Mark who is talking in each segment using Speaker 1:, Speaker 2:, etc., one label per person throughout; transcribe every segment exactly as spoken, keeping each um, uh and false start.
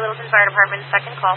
Speaker 1: Littleton Fire Department, second call.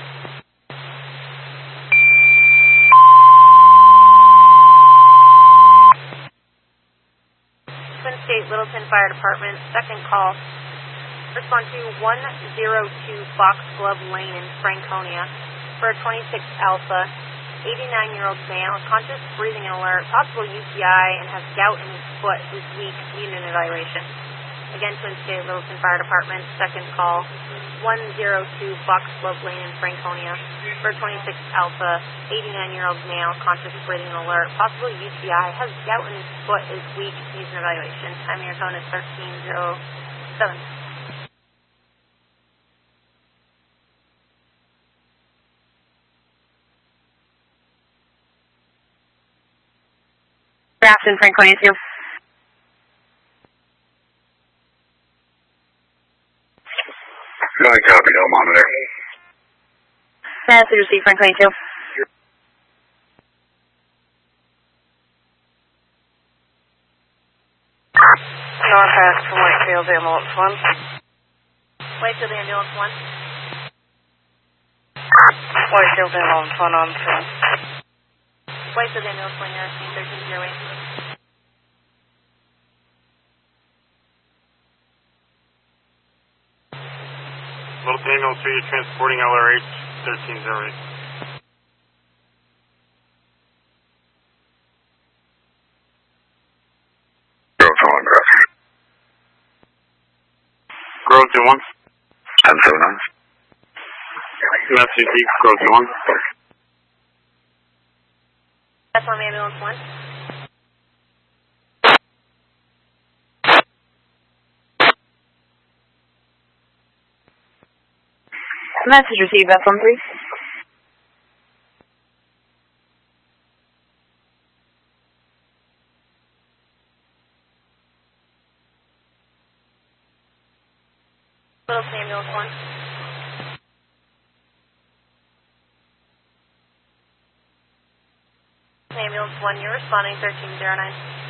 Speaker 1: Twin State Littleton Fire Department, second call. Respond to one zero two Fox Glove Lane in Franconia for a twenty-six Alpha, eighty-nine-year-old male, conscious breathing and alert, possible U T I, and has gout in his foot this week, need an evaluation. Again, Twin State Littleton Fire Department, second call, one zero two Fox Glove Lane in Franconia for a twenty-six Alpha, eighty-nine-year-old male, conscious breathing and alert, possible U T I, has gout in his foot is weak, needs an evaluation. Time of your phone is thirteen oh seven. Grafton, Franconia, two.
Speaker 2: No, I copy, no monitor.
Speaker 1: Message received, Franconia, two.
Speaker 3: Northwest from Whitefield, ambulance one.
Speaker 1: Whitefield, ambulance one.
Speaker 3: Whitefield, ambulance one on two.
Speaker 1: Whitefield, ambulance one, you're seeing thirteen zero eight.
Speaker 4: Littleton Ambulance two, you're transporting L R H thirteen zero eight.
Speaker 2: Grove to one, Grove.
Speaker 4: Grove to one.
Speaker 2: ten seven nine.
Speaker 4: Message received, Grove to one.
Speaker 1: That's on ambulance one.
Speaker 3: Message received, F one three.
Speaker 1: Littleton ambulance one. Ambulance one, you're responding thirteen zero nine.